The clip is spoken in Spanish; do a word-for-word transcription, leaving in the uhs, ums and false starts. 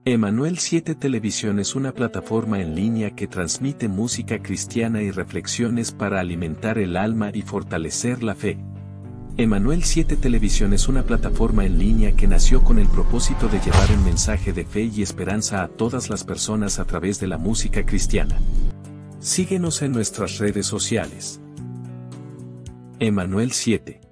Emanuel siete Televisión es una plataforma en línea que transmite música cristiana y reflexiones para alimentar el alma y fortalecer la fe. Emanuel siete Televisión es una plataforma en línea que nació con el propósito de llevar un mensaje de fe y esperanza a todas las personas a través de la música cristiana. Síguenos en nuestras redes sociales. Emanuel siete.